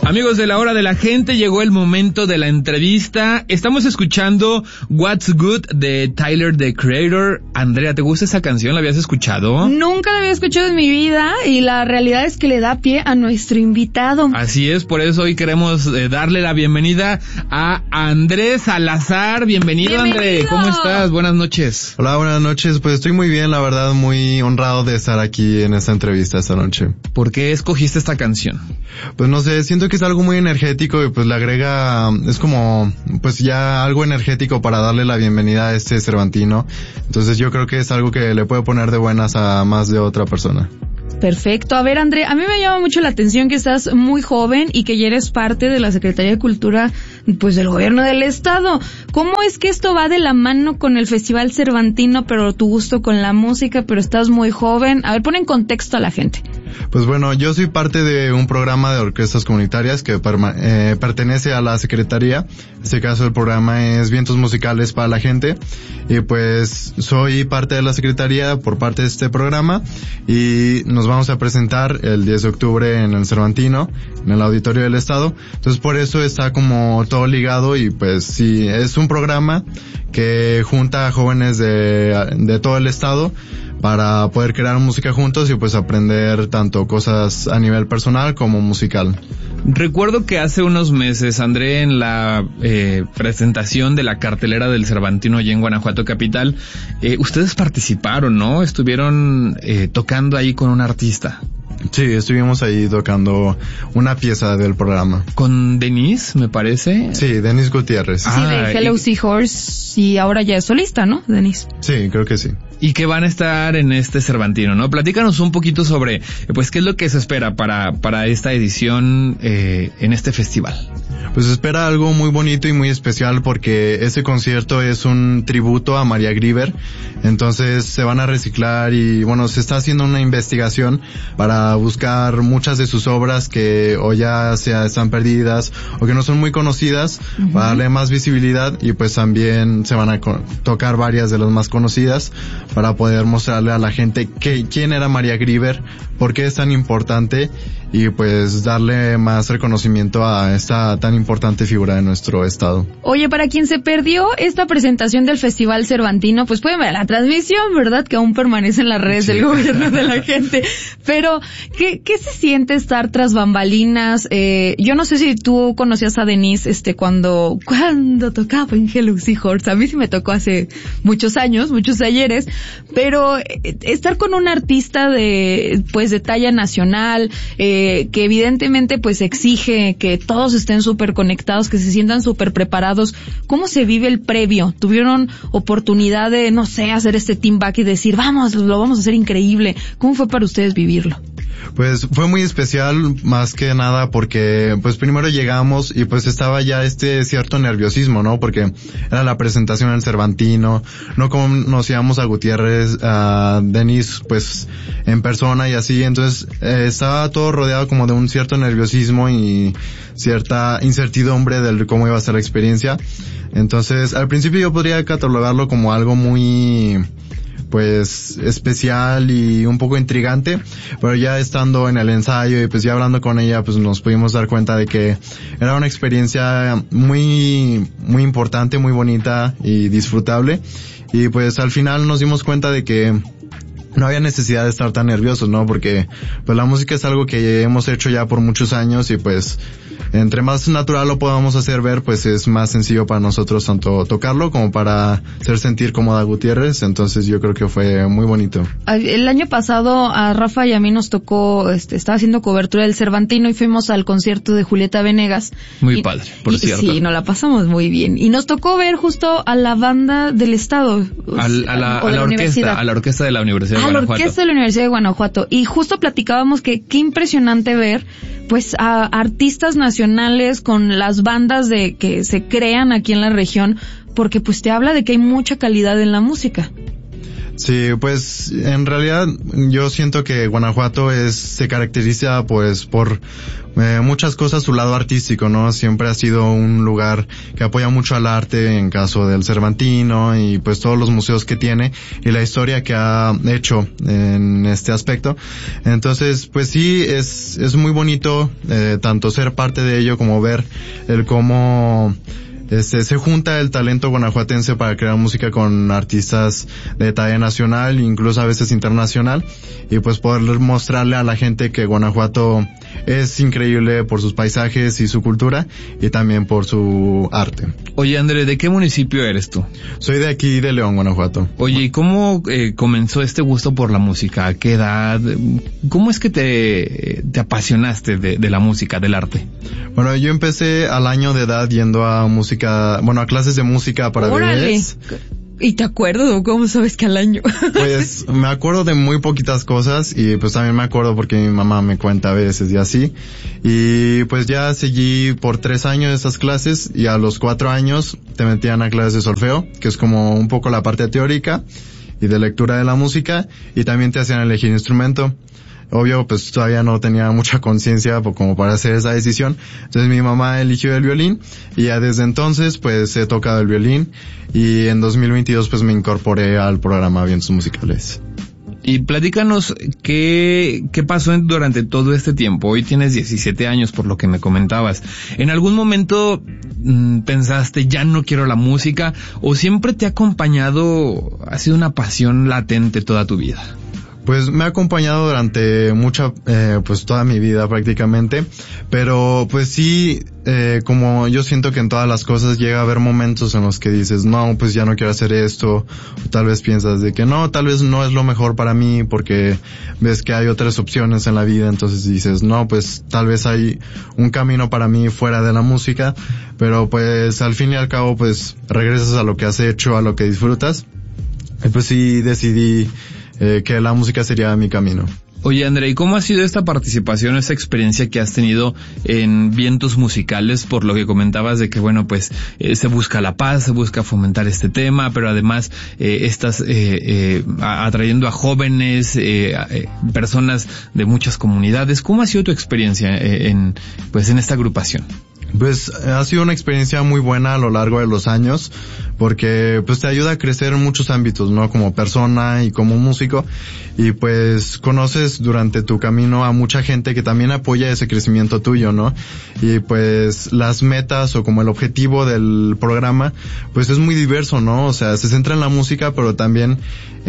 Amigos de la hora de la gente, llegó el momento de la entrevista. Estamos escuchando What's Good de Tyler, the Creator. Andrea, ¿te gusta esa canción? ¿La habías escuchado? Nunca la había escuchado en mi vida y la realidad es que le da pie a nuestro invitado. Así es, por eso hoy queremos darle la bienvenida a Andrés Salazar. Bienvenido, Andrés. ¿Cómo estás? Buenas noches. Hola, buenas noches. Pues estoy muy bien, la verdad, muy honrado de estar aquí en esta entrevista esta noche. ¿Por qué escogiste esta canción? Pues no sé, siento que es algo muy energético y pues le agrega, es como pues ya algo energético para darle la bienvenida a este Cervantino. Entonces yo creo que es algo que le puede poner de buenas a más de otra persona. Perfecto. A ver, André, a mí me llama mucho la atención que estás muy joven y que ya eres parte de la Secretaría de Cultura, pues, del gobierno del estado. ¿Cómo es que esto va de la mano con el Festival Cervantino, pero tu gusto con la música, pero estás muy joven? A ver, pon en contexto a la gente. Pues bueno, yo soy parte de un programa de orquestas comunitarias que pertenece a la Secretaría. En este caso el programa es Vientos Musicales para la Gente. Y pues soy parte de la Secretaría por parte de este programa y nos vamos a presentar el 10 de octubre en el Cervantino, en el Auditorio del Estado. Entonces por eso está como todo ligado y pues sí, es un programa que junta a jóvenes de todo el estado para poder crear música juntos y pues aprender tanto cosas a nivel personal como musical. Recuerdo que hace unos meses, André, en la presentación de la cartelera del Cervantino allá en Guanajuato capital, ustedes participaron, ¿no? Estuvieron tocando ahí con un artista. Sí, estuvimos ahí tocando una pieza del programa. ¿Con Denise, me parece? Sí, Denise Gutiérrez. Sí, de Hello Seahorse, y ahora ya es solista, ¿no, Denise? Sí, creo que sí. Y que van a estar en este Cervantino, ¿no? Platícanos un poquito sobre, pues, qué es lo que se espera para esta edición en este festival. Pues se espera algo muy bonito y muy especial porque ese concierto es un tributo a María Grieber. Entonces se van a reciclar y bueno, se está haciendo una investigación para buscar muchas de sus obras que o ya están perdidas o que no son muy conocidas, para darle más visibilidad y pues también se van a tocar varias de las más conocidas para poder mostrarle a la gente quién era María Grieber, por qué es tan importante y pues darle más reconocimiento a esta tan importante figura de nuestro estado. Oye, para quien se perdió esta presentación del Festival Cervantino, pues pueden ver la transmisión, ¿verdad? Que aún permanece en las redes del gobierno de la gente. Pero, ¿qué se siente estar tras bambalinas? Yo no sé si tú conocías a Denise, cuando tocaba en Hello Seahorse. A mí sí me tocó hace muchos años, muchos ayeres. Pero, estar con un artista de talla nacional, que evidentemente pues exige que todos estén súper conectados, que se sientan súper preparados. ¿Cómo se vive el previo? ¿Tuvieron oportunidad de, no sé, hacer este team back y decir, vamos, lo vamos a hacer increíble? ¿Cómo fue para ustedes vivirlo? Pues fue muy especial más que nada porque pues primero llegamos y pues estaba ya cierto nerviosismo, ¿no? Porque era la presentación del Cervantino, no conocíamos a Gutiérrez, a Denise pues en persona y así, entonces estaba todo rodeado como de un cierto nerviosismo y cierta incertidumbre de cómo iba a ser la experiencia. Entonces al principio yo podría catalogarlo como algo muy pues especial y un poco intrigante, pero ya estando en el ensayo y pues ya hablando con ella pues nos pudimos dar cuenta de que era una experiencia muy muy importante, muy bonita y disfrutable y pues al final nos dimos cuenta de que no había necesidad de estar tan nerviosos, ¿no? Porque pues la música es algo que hemos hecho ya por muchos años y pues entre más natural lo podamos hacer ver, pues es más sencillo para nosotros tanto tocarlo como para hacer sentir cómoda a Gutiérrez. Entonces yo creo que fue muy bonito. El año pasado a Rafa y a mí nos tocó, estaba haciendo cobertura del Cervantino y fuimos al concierto de Julieta Venegas. Muy padre, por cierto. Sí, nos la pasamos muy bien. Y nos tocó ver justo a la banda del estado. A la orquesta de la Universidad de Guanajuato. A la orquesta de la Universidad de Guanajuato. Y justo platicábamos que qué impresionante ver pues a artistas nacionales con las bandas que se crean aquí en la región, porque pues te habla de que hay mucha calidad en la música. Sí, pues en realidad yo siento que Guanajuato se caracteriza pues por muchas cosas su lado artístico, ¿no? Siempre ha sido un lugar que apoya mucho al arte en caso del Cervantino y pues todos los museos que tiene y la historia que ha hecho en este aspecto. Entonces, pues sí, es muy bonito tanto ser parte de ello como ver el cómo se junta el talento guanajuatense para crear música con artistas de talla nacional, incluso a veces internacional, y pues poder mostrarle a la gente que Guanajuato es increíble por sus paisajes y su cultura, y también por su arte. Oye, André, ¿de qué municipio eres tú? Soy de aquí, de León, Guanajuato. Oye, ¿y cómo comenzó este gusto por la música? ¿A qué edad? ¿Cómo es que te apasionaste de la música, del arte? Bueno, yo empecé al año de edad yendo a a clases de música para bebés. ¿Y te acuerdo? ¿Cómo sabes que al año? Pues me acuerdo de muy poquitas cosas y pues también me acuerdo porque mi mamá me cuenta a veces y así. Y pues ya seguí por 3 años esas clases y a los 4 años te metían a clases de solfeo, que es como un poco la parte teórica y de lectura de la música, y también te hacían elegir instrumento. Obvio, pues todavía no tenía mucha conciencia como para hacer esa decisión. Entonces mi mamá eligió el violín y ya desde entonces pues he tocado el violín y en 2022 pues me incorporé al programa Vientos Musicales. Y platícanos qué pasó durante todo este tiempo. Hoy tienes 17 años por lo que me comentabas. ¿En algún momento pensaste ya no quiero la música o siempre te ha acompañado, ha sido una pasión latente toda tu vida? Pues me ha acompañado durante pues toda mi vida prácticamente, pero pues sí, como yo siento que en todas las cosas llega a haber momentos en los que dices, no, pues ya no quiero hacer esto, o tal vez piensas de que no, tal vez no es lo mejor para mí porque ves que hay otras opciones en la vida, entonces dices, no, pues tal vez hay un camino para mí fuera de la música, pero pues al fin y al cabo pues regresas a lo que has hecho, a lo que disfrutas, y pues sí decidí que la música sería mi camino. Oye, André, ¿y cómo ha sido esta participación, esta experiencia que has tenido en Vientos Musicales? Por lo que comentabas de que, bueno, pues se busca la paz, se busca fomentar este tema, pero además estás atrayendo a jóvenes, personas de muchas comunidades. ¿Cómo ha sido tu experiencia en esta agrupación? Pues ha sido una experiencia muy buena a lo largo de los años, porque pues te ayuda a crecer en muchos ámbitos, ¿no? Como persona y como músico, y pues conoces durante tu camino a mucha gente que también apoya ese crecimiento tuyo, ¿no? Y pues las metas o como el objetivo del programa, pues es muy diverso, ¿no? O sea, se centra en la música, pero también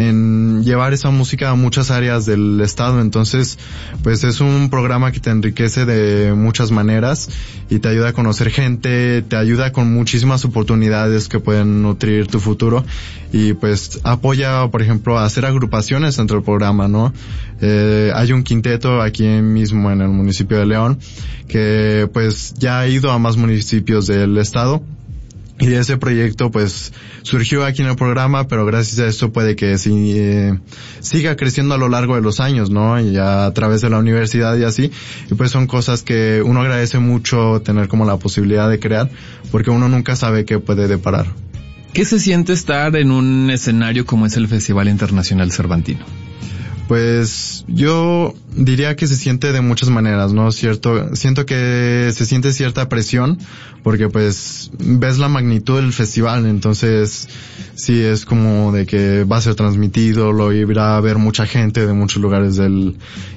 en llevar esa música a muchas áreas del estado, entonces pues es un programa que te enriquece de muchas maneras y te ayuda a conocer gente, te ayuda con muchísimas oportunidades que pueden nutrir tu futuro y pues apoya, por ejemplo, a hacer agrupaciones dentro del programa, ¿no? Hay un quinteto aquí mismo en el municipio de León que pues ya ha ido a más municipios del estado. Y de ese proyecto pues surgió aquí en el programa, pero gracias a esto puede que siga creciendo a lo largo de los años, ¿no? Y ya a través de la universidad y así. Y pues son cosas que uno agradece mucho tener como la posibilidad de crear, porque uno nunca sabe qué puede deparar. ¿Qué se siente estar en un escenario como es el Festival Internacional Cervantino? Pues yo diría que se siente de muchas maneras, ¿no? Siento que se siente cierta presión porque pues ves la magnitud del festival, entonces sí es como de que va a ser transmitido, lo irá a ver mucha gente de muchos lugares del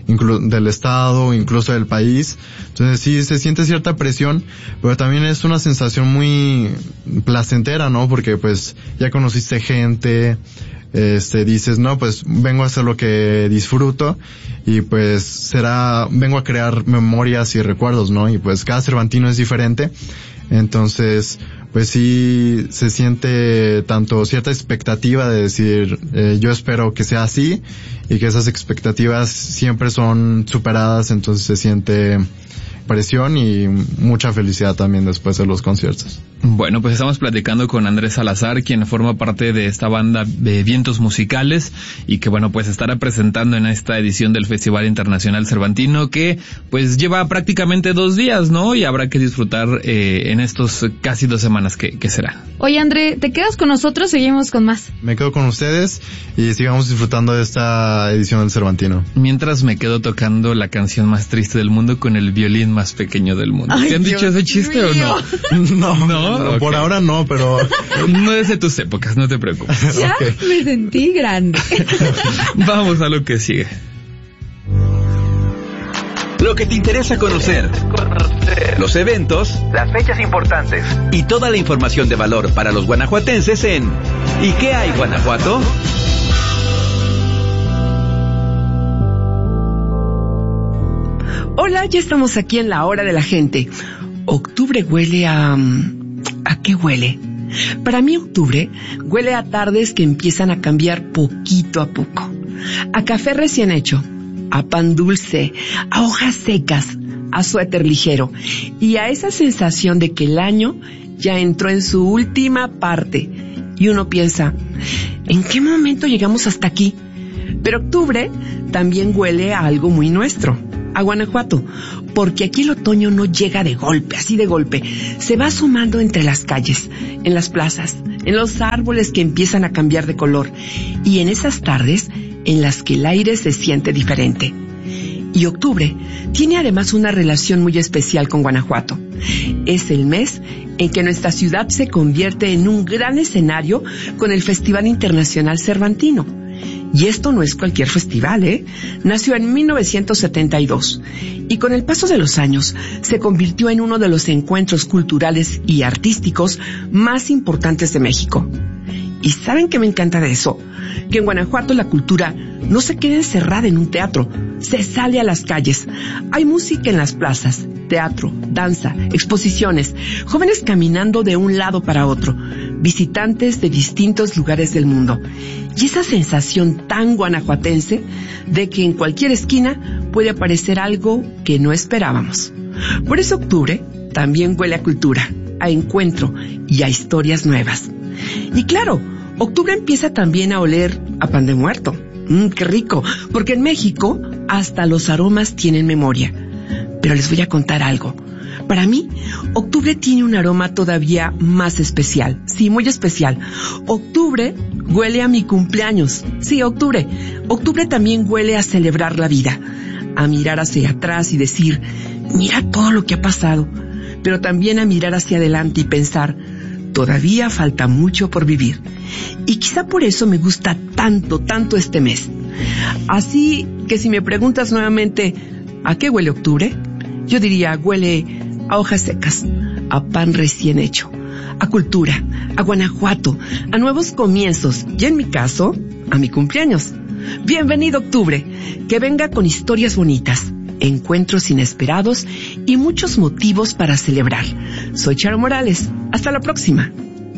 estado, incluso del país. Entonces sí se siente cierta presión, pero también es una sensación muy placentera, ¿no? Porque pues ya conociste gente, dices, no, pues vengo a hacer lo que disfruto y pues vengo a crear memorias y recuerdos, ¿no? Y pues cada cervantino es diferente, entonces pues sí se siente tanto cierta expectativa de decir, yo espero que sea así y que esas expectativas siempre son superadas, entonces se siente presión y mucha felicidad también después de los conciertos. Bueno, pues estamos platicando con Andrés Salazar, quien forma parte de esta banda de Vientos Musicales y que bueno, pues estará presentando en esta edición del Festival Internacional Cervantino, que pues lleva prácticamente 2 días, ¿no? Y habrá que disfrutar en estos casi 2 semanas que será. Oye, André, ¿te quedas con nosotros? Seguimos con más. Me quedo con ustedes y sigamos disfrutando de esta edición del Cervantino. Mientras me quedo tocando la canción más triste del mundo con el violín más pequeño del mundo. Ay, ¿te han Dios dicho ese chiste mío. o no? No, Okay. por ahora no, pero... No es de tus épocas, no te preocupes. Ya me sentí grande. Vamos a lo que sigue. Lo que te interesa conocer. Los eventos, las fechas importantes y toda la información de valor para los guanajuatenses en ¿Y qué hay, Guanajuato? Hola, ya estamos aquí en la hora de la gente. Octubre huele a... ¿A qué huele? Para mí octubre huele a tardes que empiezan a cambiar poquito a poco. A café recién hecho, a pan dulce, a hojas secas, a suéter ligero y a esa sensación de que el año ya entró en su última parte. Y uno piensa, ¿en qué momento llegamos hasta aquí? Pero octubre también huele a algo muy nuestro, a Guanajuato, porque aquí el otoño no llega de golpe, así de golpe. Se va asomando entre las calles, en las plazas, en los árboles que empiezan a cambiar de color y en esas tardes en las que el aire se siente diferente. Y octubre tiene además una relación muy especial con Guanajuato. Es el mes en que nuestra ciudad se convierte en un gran escenario con el Festival Internacional Cervantino. Y esto no es cualquier festival, ¿eh? Nació en 1972 y con el paso de los años se convirtió en uno de los encuentros culturales y artísticos más importantes de México. ¿Y saben qué me encanta de eso? Que en Guanajuato la cultura no se queda encerrada en un teatro, se sale a las calles. Hay música en las plazas, teatro, danza, exposiciones, jóvenes caminando de un lado para otro, visitantes de distintos lugares del mundo. Y esa sensación tan guanajuatense de que en cualquier esquina puede aparecer algo que no esperábamos. Por eso octubre también huele a cultura, a encuentro y a historias nuevas. Y claro, octubre empieza también a oler a pan de muerto. ¡Qué rico! Porque en México hasta los aromas tienen memoria. Pero les voy a contar algo. Para mí, octubre tiene un aroma todavía más especial. Sí, muy especial. Octubre huele a mi cumpleaños. Sí, octubre. Octubre también huele a celebrar la vida, a mirar hacia atrás y decir, mira todo lo que ha pasado. Pero también a mirar hacia adelante y pensar, todavía falta mucho por vivir. Y quizá por eso me gusta tanto este mes. Así que si me preguntas nuevamente, ¿a qué huele octubre? Yo diría, huele a hojas secas, a pan recién hecho, a cultura, a Guanajuato, a nuevos comienzos y en mi caso, a mi cumpleaños. Bienvenido octubre, que venga con historias bonitas, encuentros inesperados y muchos motivos para celebrar. Soy Charo Morales. Hasta la próxima.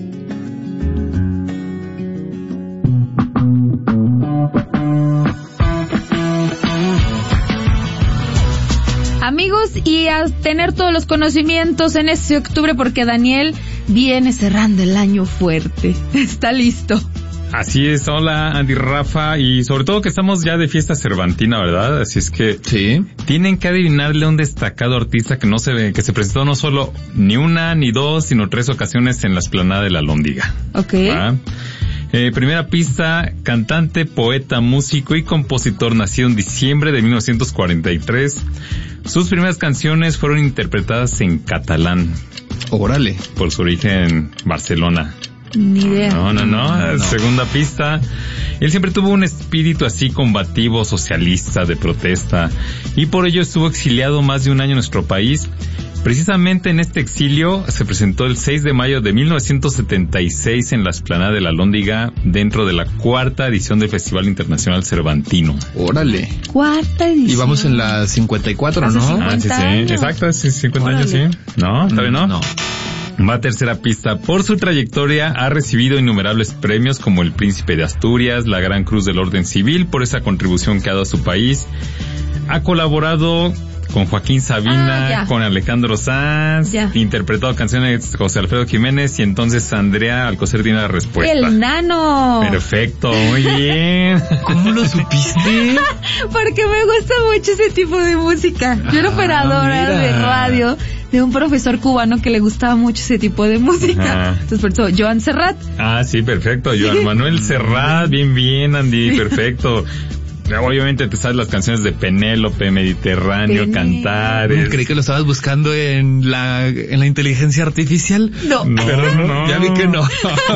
Amigos, y a tener todos los conocimientos en este octubre porque Daniel viene cerrando el año fuerte. Está listo. Así es, hola Andy, Rafa, y sobre todo que estamos ya de fiesta cervantina, ¿verdad? Así es que sí, tienen que adivinarle a un destacado artista que que se presentó no solo ni una ni dos, sino 3 ocasiones en la Explanada de la Alhóndiga. Ok. ¿Va? Primera pista, cantante, poeta, músico y compositor, nacido en diciembre de 1943. Sus primeras canciones fueron interpretadas en catalán. Órale. Por su origen en Barcelona. Ni idea. No. Segunda pista. Él siempre tuvo un espíritu así combativo, socialista, de protesta, y por ello estuvo exiliado más de un año en nuestro país. Precisamente en este exilio se presentó el 6 de mayo de 1976 en la Explanada de la Alhóndiga, dentro de la 4ª edición del Festival Internacional Cervantino. Órale. 4ª edición. Y vamos en la 54, Hace ¿no? 50 años. Exacto, sí, 50 años, sí. No, ¿todavía no? No. Va a tercera pista. Por su trayectoria ha recibido innumerables premios como el Príncipe de Asturias, la Gran Cruz del Orden Civil por esa contribución que ha dado a su país. Ha colaborado con Joaquín Sabina, con Alejandro Sanz, interpretado canciones de José Alfredo Jiménez, y entonces Andrea Alcocer tiene la respuesta. ¡El nano! Perfecto, muy bien. ¿Cómo lo supiste? Porque me gusta mucho ese tipo de música. Yo era operadora de radio de un profesor cubano que le gustaba mucho ese tipo de música. Entonces, por eso, Joan Serrat. Sí, perfecto. Joan Manuel Serrat, bien, Andy, perfecto. Obviamente te sabes las canciones de Penélope, Mediterráneo, Cantares. Creí que lo estabas buscando en la inteligencia artificial. No, pero no. Ya vi que no.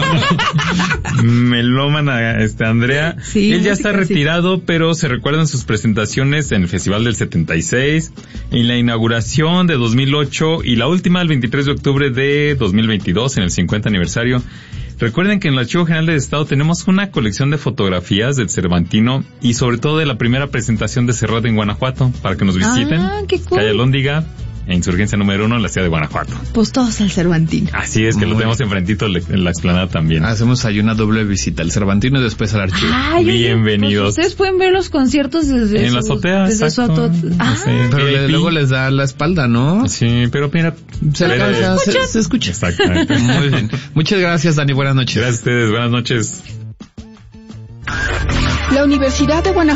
Melómana, Andrea. Sí, él ya está retirado, pero se recuerdan sus presentaciones en el Festival del 76, en la inauguración de 2008 y la última el 23 de octubre de 2022, en el 50 aniversario. Recuerden que en el Archivo General del Estado tenemos una colección de fotografías del Cervantino y sobre todo de la primera presentación de Serrat en Guanajuato, para que nos visiten. ¡Qué cool! Calle Alhóndiga, Insurgencia número 1 en la ciudad de Guanajuato. Pues todos al Cervantino. Así es, que lo tenemos enfrentito en la explanada también. Hacemos ahí una doble visita al Cervantino y después al archivo. Bienvenidos. Pues ustedes pueden ver los conciertos desde en la azotea, desde su azotea. Pero luego les da la espalda, ¿no? Sí, pero mira, se escucha. Exactamente. Muy bien. Muchas gracias, Dani. Buenas noches. Gracias a ustedes. Buenas noches. La Universidad de Guanajuato